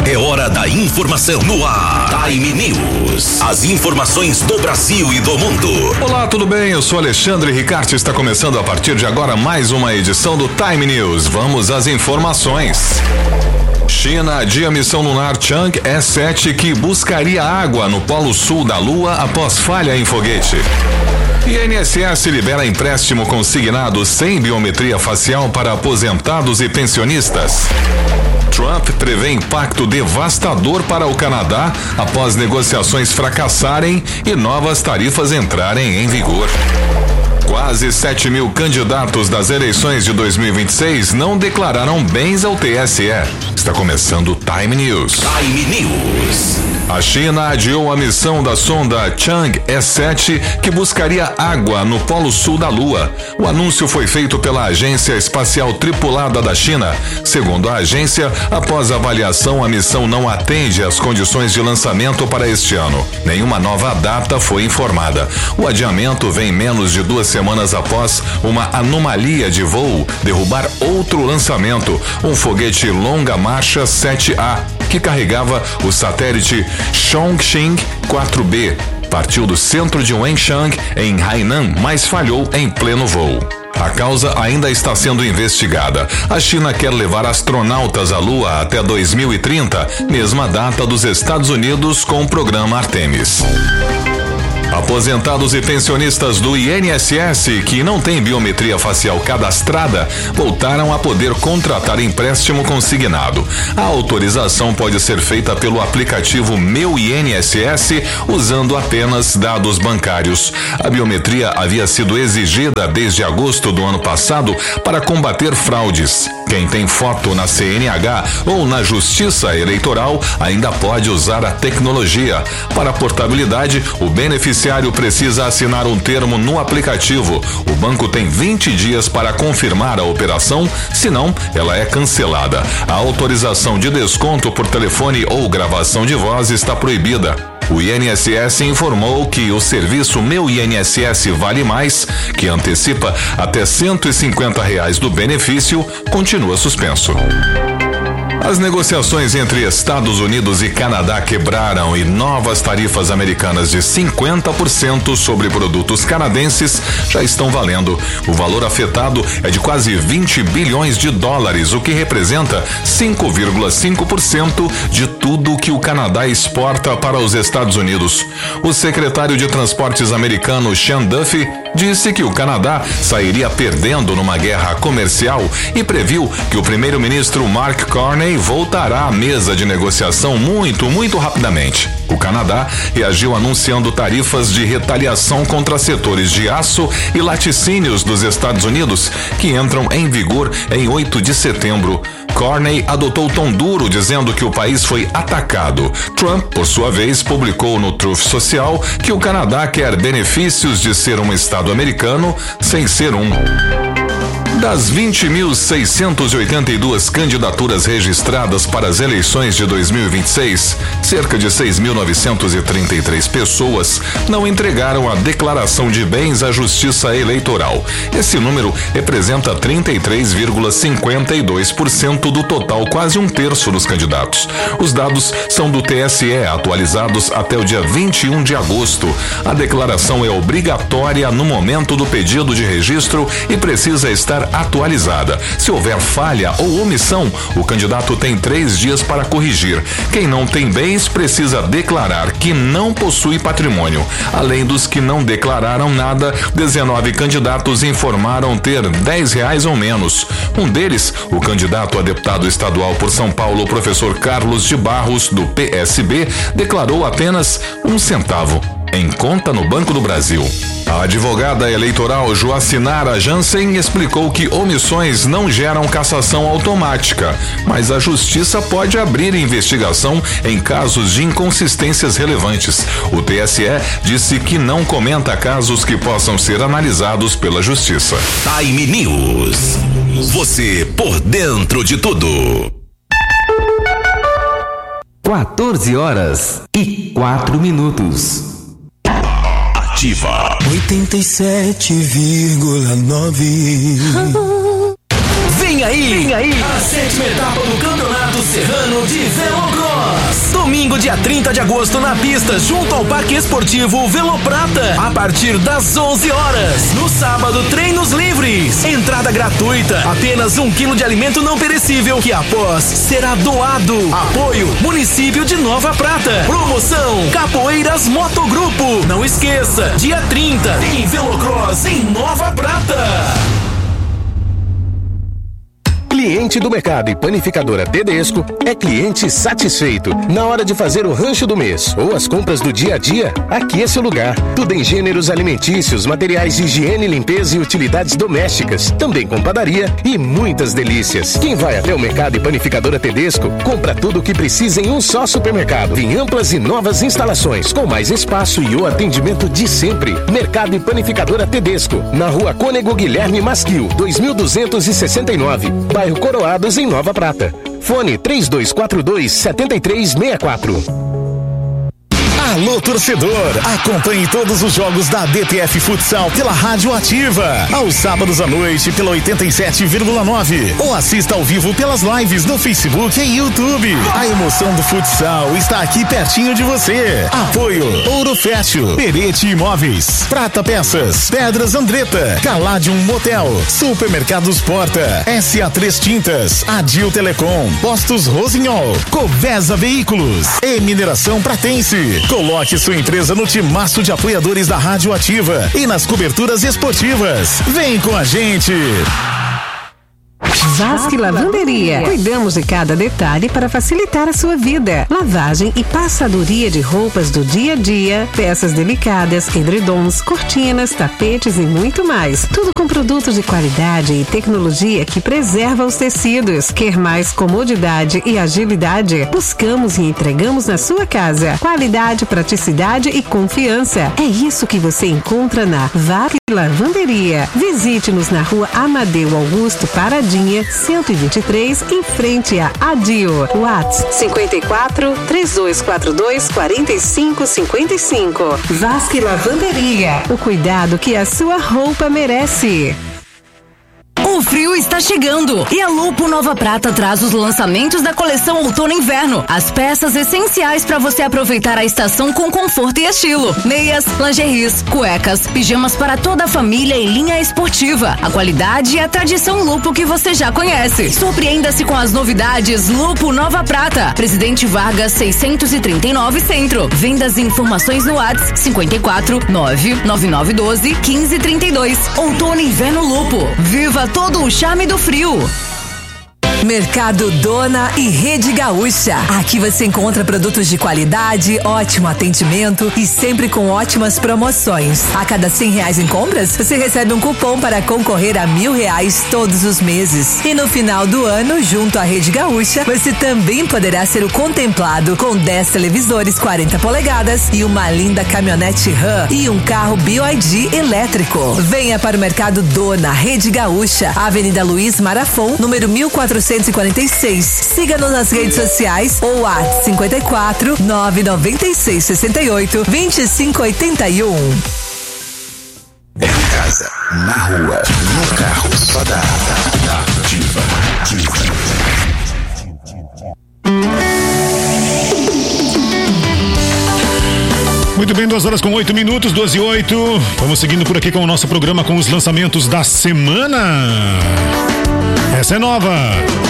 É hora da informação no ar. Time News. As informações do Brasil e do mundo. Olá, tudo bem? Eu sou Alexandre Ricarte. Está começando a partir de agora mais uma edição do Time News. Vamos às informações. China adia a missão lunar Chang'e E7 que buscaria água no Polo Sul da Lua após falha em foguete. INSS libera empréstimo consignado sem biometria facial para aposentados e pensionistas. Trump prevê impacto devastador para o Canadá após negociações fracassarem e novas tarifas entrarem em vigor. Quase 7 mil candidatos das eleições de 2026 não declararam bens ao TSE. Está começando o Time News. Time News. A China adiou a missão da sonda Chang'e E7 que buscaria água no Polo Sul da Lua. O anúncio foi feito pela Agência Espacial Tripulada da China. Segundo a agência, após a avaliação, a missão não atende às condições de lançamento para este ano. Nenhuma nova data foi informada. O adiamento vem menos de 2 semanas após uma anomalia de voo derrubar outro lançamento, um foguete longa marcha 7A, que carregava o satélite Chongqing 4B. Partiu do centro de Wenchang, em Hainan, mas falhou em pleno voo. A causa ainda está sendo investigada. A China quer levar astronautas à Lua até 2030, mesma data dos Estados Unidos com o programa Artemis. Aposentados e pensionistas do INSS que não têm biometria facial cadastrada voltaram a poder contratar empréstimo consignado. A autorização pode ser feita pelo aplicativo Meu INSS usando apenas dados bancários. A biometria havia sido exigida desde agosto do ano passado para combater fraudes. Quem tem foto na CNH ou na Justiça Eleitoral ainda pode usar a tecnologia. Para a portabilidade, o beneficiário precisa assinar um termo no aplicativo. O banco tem 20 dias para confirmar a operação, senão ela é cancelada. A autorização de desconto por telefone ou gravação de voz está proibida. O INSS informou que o serviço Meu INSS Vale Mais, que antecipa até R$150 do benefício, continua suspenso. As negociações entre Estados Unidos e Canadá quebraram e novas tarifas americanas de 50% sobre produtos canadenses já estão valendo. O valor afetado é de quase 20 bilhões de dólares, o que representa 5,5% de tudo que o Canadá exporta para os Estados Unidos. O secretário de Transportes americano Sean Duffy disse que o Canadá sairia perdendo numa guerra comercial e previu que o primeiro-ministro Mark Carney voltará à mesa de negociação muito rapidamente. O Canadá reagiu anunciando tarifas de retaliação contra setores de aço e laticínios dos Estados Unidos, que entram em vigor em 8 de setembro. Carney adotou tom duro, dizendo que o país foi atacado. Trump, por sua vez, publicou no Truth Social que o Canadá quer benefícios de ser um estado americano sem ser um. Das 20.682 candidaturas registradas para as eleições de 2026, cerca de 6.933 pessoas não entregaram a declaração de bens à Justiça Eleitoral. Esse número representa 33,52% do total, quase um terço dos candidatos. Os dados são do TSE, atualizados até o dia 21 de agosto. A declaração é obrigatória no momento do pedido de registro e precisa estar atualizada. Se houver falha ou omissão, o candidato tem 3 dias para corrigir. Quem não tem bens precisa declarar que não possui patrimônio. Além dos que não declararam nada, 19 candidatos informaram ter R$10 ou menos. Um deles, o candidato a deputado estadual por São Paulo, o professor Carlos de Barros, do PSB, declarou apenas R$0,01 em conta no Banco do Brasil. A advogada eleitoral Joacinara Jansen explicou que omissões não geram cassação automática, mas a Justiça pode abrir investigação em casos de inconsistências relevantes. O TSE disse que não comenta casos que possam ser analisados pela Justiça. Time News. Você por dentro de tudo. 14h04. Ativa 87,9. Venha aí a 7ª etapa do Campeonato Serrano de Velocross. Domingo, dia 30 de agosto, na pista, junto ao Parque Esportivo Veloprata, a partir das 11 horas. No sábado, treinos livres. Entrada gratuita. Apenas 1 quilo de alimento não perecível, que após será doado. Apoio Município de Nova Prata. Promoção Capoeiras Motogrupo. Não esqueça, dia 30 tem Velocross em Nova Prata. Cliente do Mercado e Panificadora Tedesco é cliente satisfeito. Na hora de fazer o rancho do mês ou as compras do dia a dia, aqui é seu lugar. Tudo em gêneros alimentícios, materiais de higiene, limpeza e utilidades domésticas. Também com padaria e muitas delícias. Quem vai até o Mercado e Panificadora Tedesco, compra tudo o que precisa em um só supermercado. Em amplas e novas instalações, com mais espaço e o atendimento de sempre. Mercado e Panificadora Tedesco, na Rua Cônego Guilherme Masquil, 2269, bairro Coroados, em Nova Prata. Fone 3242-7364. Alô, torcedor! Acompanhe todos os jogos da DTF Futsal pela Rádio Ativa, aos sábados à noite pela 87,9, ou assista ao vivo pelas lives no Facebook e YouTube. A emoção do futsal está aqui pertinho de você. Apoio Ouro Fértil, Perete Imóveis, Prata Peças, Pedras Andretta, Caladium Motel, Supermercados Porta, SA3 Tintas, Adil Telecom, Postos Rossignol, Covesa Veículos e Mineração Pratense. Coloque sua empresa no timaço de apoiadores da Rádio Ativa e nas coberturas esportivas. Vem com a gente! Vasque Lavanderia. Cuidamos de cada detalhe para facilitar a sua vida. Lavagem e passadoria de roupas do dia a dia, peças delicadas, edredons, cortinas, tapetes e muito mais. Tudo com produtos de qualidade e tecnologia que preserva os tecidos. Quer mais comodidade e agilidade? Buscamos e entregamos na sua casa. Qualidade, praticidade e confiança. É isso que você encontra na Vasque Lavanderia. Visite-nos na Rua Amadeu Augusto Paradinha, 123, em frente a Adio. WhatsApp 54 3242 4555. Vasque Lavanderia. O cuidado que a sua roupa merece. O frio está chegando e a Lupo Nova Prata traz os lançamentos da coleção Outono e Inverno. As peças essenciais para você aproveitar a estação com conforto e estilo. Meias, lingeries, cuecas, pijamas para toda a família e linha esportiva. A qualidade e a tradição Lupo que você já conhece. Surpreenda-se com as novidades Lupo Nova Prata. Presidente Vargas 639 Centro. Vendas e informações no WhatsApp 54 99912 1532. Outono e Inverno Lupo. Viva todo o charme do frio. Mercado Dona e Rede Gaúcha. Aqui você encontra produtos de qualidade, ótimo atendimento e sempre com ótimas promoções. A cada R$100 em compras, você recebe um cupom para concorrer a R$1.000 todos os meses. E no final do ano, junto à Rede Gaúcha, você também poderá ser o contemplado com 10 televisores 40 polegadas e uma linda caminhonete RAM e um carro BYD elétrico. Venha para o Mercado Dona Rede Gaúcha, Avenida Luiz Marafon, número 1446. Siga-nos nas redes sociais ou WhatsApp 54 996 68 2581. É em casa, na rua, no carro, só da Ativa. Muito bem, 2h08, 12h08. Vamos seguindo por aqui com o nosso programa com os lançamentos da semana. Essa é nova.